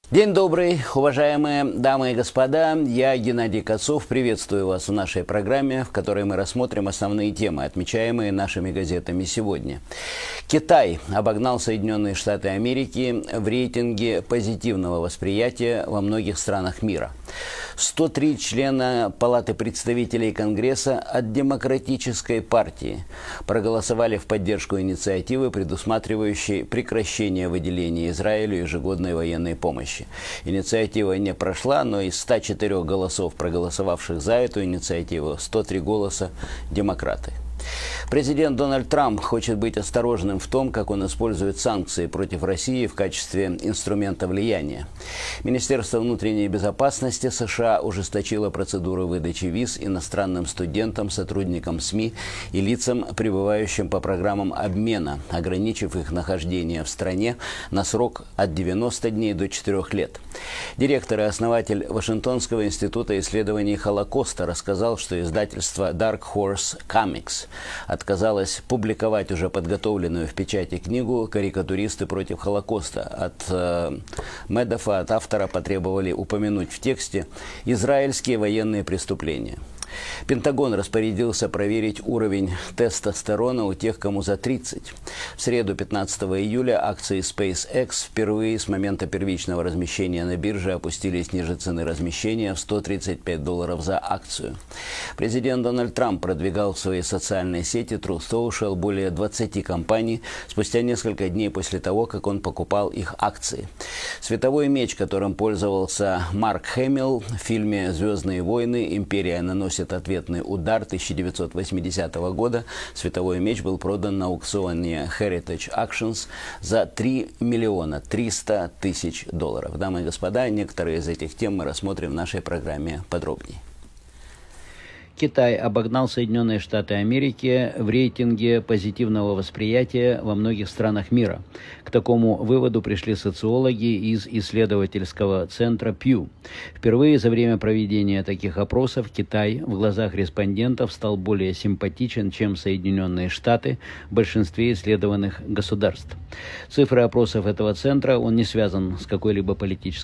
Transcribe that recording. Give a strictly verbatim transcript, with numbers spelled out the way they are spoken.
День добрый, уважаемые дамы и господа. Я, Геннадий Кацов, приветствую вас в нашей программе, в которой мы рассмотрим основные темы, отмечаемые нашими газетами сегодня. Китай обогнал Соединенные Штаты Америки в рейтинге позитивного восприятия во многих странах мира. сто три члена Палаты представителей Конгресса от Демократической партии проголосовали в поддержку инициативы, предусматривающей прекращение выделения Израилю ежегодной военной помощи. Инициатива не прошла, но из ста четырёх голосов, проголосовавших за эту инициативу, сто три голоса – демократы. Президент Дональд Трамп хочет быть осторожным в том, как он использует санкции против России в качестве инструмента влияния. Министерство внутренней безопасности США ужесточило процедуру выдачи виз иностранным студентам, сотрудникам СМИ и лицам, пребывающим по программам обмена, ограничив их нахождение в стране на срок от девяноста дней до четырёх лет. Директор и основатель Вашингтонского института исследований Холокоста рассказал, что издательство Dark Horse Comics отказалось публиковать уже подготовленную в печати книгу «Карикатуристы против Холокоста». От э, Медофа, от автора, потребовали упомянуть в тексте израильские военные преступления. Пентагон распорядился проверить уровень тестостерона у тех, кому за тридцать. В среду, пятнадцатого июля, акции SpaceX впервые с момента первичного размещения на бирже опустились ниже цены размещения в сто тридцать пять долларов за акцию. Президент Дональд Трамп продвигал в своей социальной сети Truth Social более двадцати компаний спустя несколько дней после того, как он покупал их акции. Световой меч, которым пользовался Марк Хэмилл в фильме «Звездные войны. Империя наносит ответный удар» тысяча девятьсот восьмидесятого года, световой меч был продан на аукционе Heritage Auctions за три миллиона триста тысяч долларов. Дамы и господа, некоторые из этих тем мы рассмотрим в нашей программе подробнее. Китай обогнал Соединенные Штаты Америки в рейтинге позитивного восприятия во многих странах мира. К такому выводу пришли социологи из исследовательского центра Pew. Впервые за время проведения таких опросов Китай в глазах респондентов стал более симпатичен, чем Соединенные Штаты в большинстве исследованных государств. Цифры опросов этого центра, он не связан с какой-либо политической